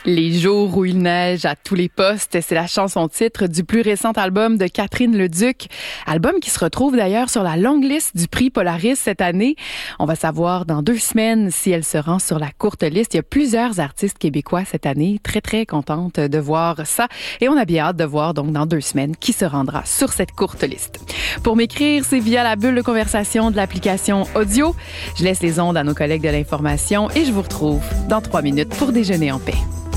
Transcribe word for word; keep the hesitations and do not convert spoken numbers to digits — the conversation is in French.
Les jours où il neige à tous les postes, c'est la chanson titre du plus récent album de Catherine Leduc. Album qui se retrouve d'ailleurs sur la longue liste du prix Polaris cette année. On va savoir dans deux semaines si elle se rend sur la courte liste. Il y a plusieurs artistes québécois cette année. Très, très contente de voir ça. Et on a bien hâte de voir donc dans deux semaines qui se rendra sur cette courte liste. Pour m'écrire, c'est via la bulle de conversation de l'application audio. Je laisse les ondes à nos collègues de l'information et je vous retrouve dans trois minutes pour déjeuner en paix.